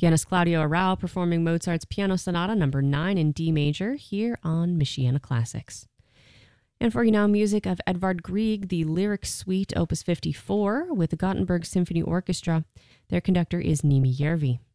Pianist Claudio Arrau performing Mozart's Piano Sonata No. 9 in D major here on Michiana Classics. And for you now, music of Edvard Grieg, the Lyric Suite, Opus 54, with the Gothenburg Symphony Orchestra. Their conductor is Nimi Järvi.